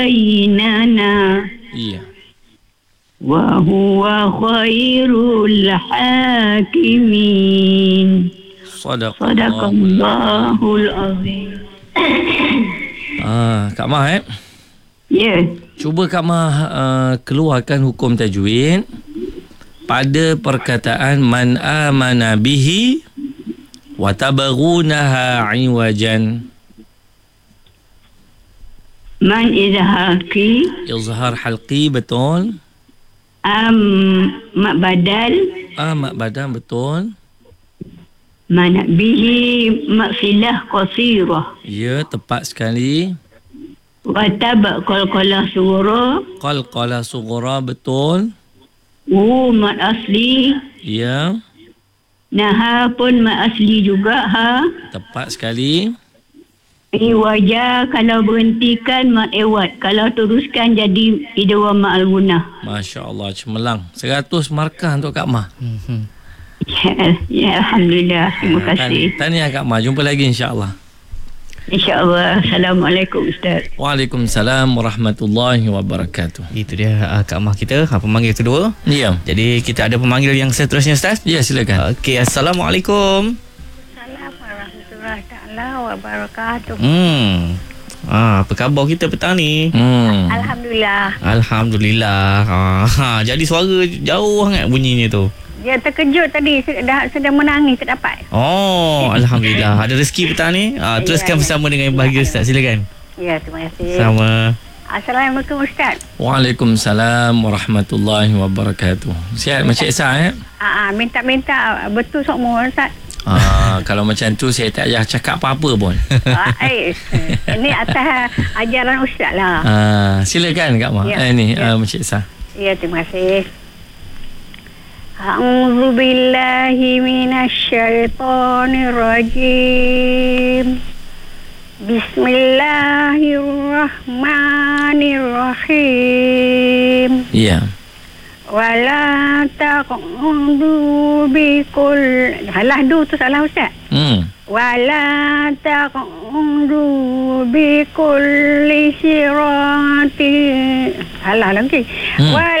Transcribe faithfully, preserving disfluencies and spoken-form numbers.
bainana. Iya. Wa huwa khairul hakimin. Sadaqallahul azim. Ah, Kak Mah eh? Ya. Yeah. Cuba Kak Mah uh, keluarkan hukum tajwid pada perkataan man amana bihi wa tabaghunaha iwajan. Man izhaqi. Izhar halqi, betul. Am mak badal. Ah, mak badan, betul. Man bihi mak silah qasirah. Ya, tepat sekali. Wa tab qalqalah surah. Qalqalah sughra, betul. Wu mak asli. Ya. Naha pun mak asli juga, ha. Tepat sekali. Iwaja kalau berhentikan mak ewat. Kalau teruskan jadi idwa mak al-gunah. Masya Allah, cemerlang. seratus markah untuk Kak Mah. Hmm. Ya, ya, Alhamdulillah. Terima kasih. Tahniah Kak Mah. Jumpa lagi insya-Allah. InsyaAllah. Assalamualaikum Ustaz. Waalaikumsalam warahmatullahi wabarakatuh. Itu dia uh, Kak Mah kita, uh, pemanggil kedua. Ya. Jadi kita ada pemanggil yang seterusnya, Ustaz. Ya, silakan. Okey, Assalamualaikum. Assalamualaikum warahmatullahi taala wabarakatuh. Hmm. Ah, apa khabar kita petang ni? Hmm. Alhamdulillah. Alhamdulillah. Ha, ha, jadi suara jauh sangat bunyinya tu. Dia terkejut tadi, sedang sedang menangis tak dapat. Oh, alhamdulillah. Ada rezeki petang ni. Ah, teruskan ya, bersama ya. dengan bahagia, Ustaz. Silakan. Ya, terima kasih. Sama. Assalamualaikum Ustaz. Waalaikumsalam warahmatullahi wabarakatuh. Sihat Macik Esa eh? Ah, ah, minta-minta betul semua Ustaz. Ah, kalau macam tu saya tak payah cakap apa-apa pun. Ah, eh, ini atas ajaran Ustaz lah. Ah, silakan Kak Mah. Ya, Eh ni ya. ah, Macik Esa. Ya, terima kasih. A'udzu billahi minasyaitonir rajim. Bismillahirrahmanirrahim. Ya. Wala taq'udu bikul. Salah du tu salah Ustaz. Hmm. Wala taq'udu bikulli sirati. Salah lagi. Hmm. Wala